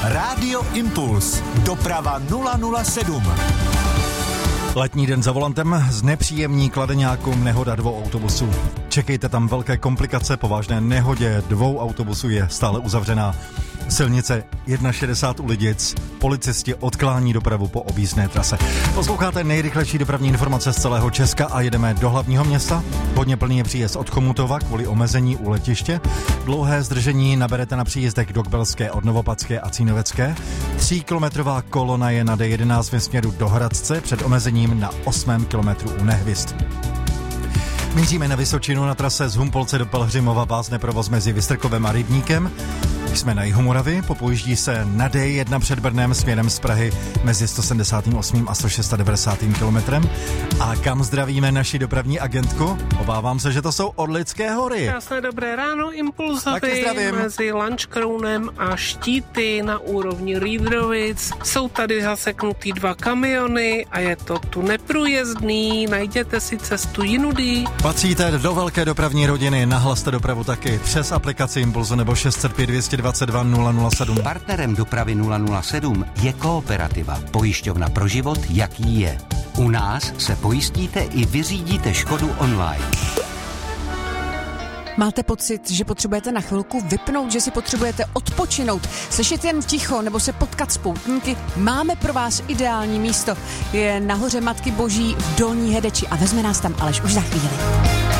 Rádio Impuls. Doprava 007. Letní den za volantem, znepříjemní kladeňákům nehoda 2 autobusů. Čekejte tam velké komplikace, po vážné nehodě 2 autobusů je stále uzavřená. Silnice 1,60 u Lidic, policisti odklání dopravu po objízdné trase. Posloucháte nejrychlejší dopravní informace z celého Česka a jedeme do hlavního města. Hodně plný je příjezd od Chomutova kvůli omezení u letiště. Dlouhé zdržení naberete na příjezdech do Kbelské od Novopatské a Cínovecké. 3kilometrová kolona je na D11 ve směru do Hradce před omezením na 8. kilometru u Nehvězd. Míříme na Vysočinu na trase z Humpolce do Pelhřimova, vázne provoz mezi Vystrkovem a Rybníkem. Jsme na jihu Moravy, popojíždí se na D1 před Brnem směrem z Prahy mezi 178. a 196. kilometrem. A kam zdravíme naši dopravní agentku? Obávám se, že to jsou Orlické hory. Krásné dobré ráno, Impulzovi mezi Lanškrounem a Štíty na úrovni Rýdrovic. Jsou tady zaseknutý 2 kamiony a je to tu neprůjezdný, najděte si cestu jinudy. Patříte do velké dopravní rodiny, nahlaste dopravu taky přes aplikaci Impulzu nebo 605 222 007. Partnerem dopravy 007 je Kooperativa, pojišťovna pro život, jaký je. U nás se pojistíte i vyřídíte škodu online. Máte pocit, že potřebujete na chvilku vypnout, že si potřebujete odpočinout, slyšet jen ticho nebo se potkat s poutníky? Máme pro vás ideální místo. Je nahoře Matky Boží v Dolní Hedeči a vezme nás tam Aleš už za chvíli.